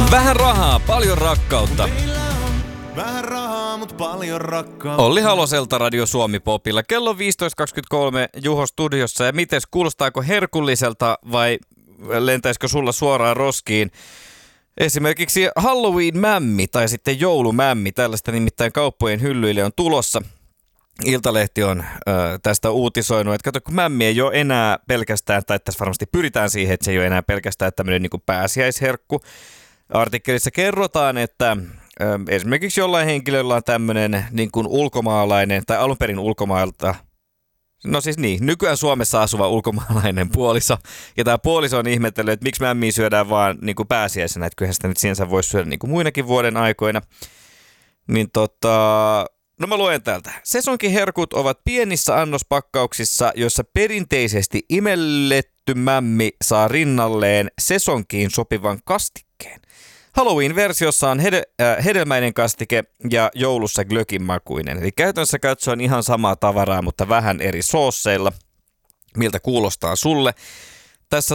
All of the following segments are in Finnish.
Vähän rahaa, paljon rakkautta. Vähän rahaa, mut paljon rakkautta. Olli Haloselta Radio Suomi Popilla. Kello 15.23 Juho studiossa. Ja mites, kuulostaako herkulliselta vai lentäisikö sulla suoraan roskiin? Esimerkiksi Halloween-mämmi tai sitten joulumämmi. Tällaista nimittäin kauppojen hyllyille on tulossa. Iltalehti on tästä uutisoinut, että kato, kun mämmi ei ole enää pelkästään, tai tässä varmasti pyritään siihen, että se ei ole enää pelkästään tämmöinen niin kuin pääsiäisherkku. Artikkelissa kerrotaan, että esimerkiksi jollain henkilöllä on tämmöinen niin kuin ulkomaalainen, tai alun perin ulkomailta, no siis niin, nykyään Suomessa asuva ulkomaalainen puoliso, ja tämä puoliso on ihmetellyt, että miksi mämmiä syödään vaan niin kuin pääsiäisenä, että kyllähän sitä nyt sinänsä voisi syödä niin kuin muinakin vuoden aikoina. Niin no mä luen täältä. Sesonkiherkut ovat pienissä annospakkauksissa, joissa perinteisesti imelletty mämmi saa rinnalleen sesonkiin sopivan kastikkeen. Halloween-versiossa on hedelmäinen kastike ja joulussa glögin makuinen. Eli käytännössä katsoen ihan samaa tavaraa, mutta vähän eri soosseilla. Miltä kuulostaa sulle? Tässä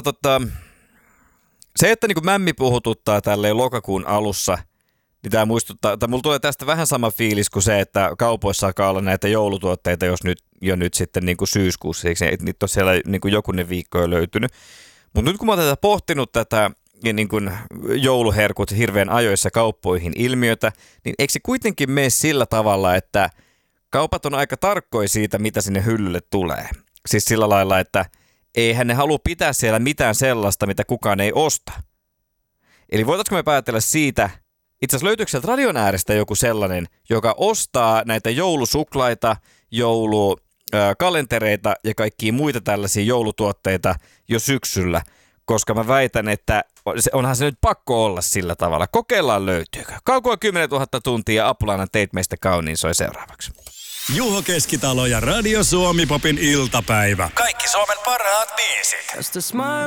se, että niin kuin mämmi puhututtaa tälleen lokakuun alussa, niin tämä muistuttaa, tai mulla tulee tästä vähän sama fiilis kuin se, että kaupoissa alkaa olla näitä joulutuotteita, jos nyt sitten niin kuin syyskuussa, eikö niitä ole siellä niin kuin jokunen viikko jo löytynyt. Mutta nyt kun mä oon pohtinut tätä niin kuin jouluherkut hirveän ajoissa kauppoihin ilmiötä, niin eikö se kuitenkin mene sillä tavalla, että kaupat on aika tarkkoja siitä, mitä sinne hyllylle tulee. Siis sillä lailla, että eihän ne halua pitää siellä mitään sellaista, mitä kukaan ei osta. Eli voitaisiinko me päätellä siitä, itse asiassa löytyykö sieltä radion äärestä joku sellainen, joka ostaa näitä joulusuklaita, joulukalentereita ja kaikkia muita tällaisia joulutuotteita jo syksyllä, koska mä väitän, että onhan se nyt pakko olla sillä tavalla. Kokeillaan löytyykö. Kaukoa 10 000 tuntia ja Apulana teit meistä kauniin soi seuraavaksi. Juho Keskitalo ja Radio Suomi Popin iltapäivä. Kaikki Suomen parhaat biisit.